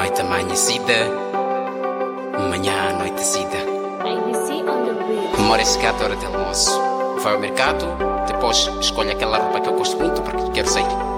noite amanhecida, manhã anoitecida. ABC on the bridge. Demora esse gato a hora de almoço. Vai ao mercado, depois escolhe aquela roupa que eu gosto muito porque quero sair.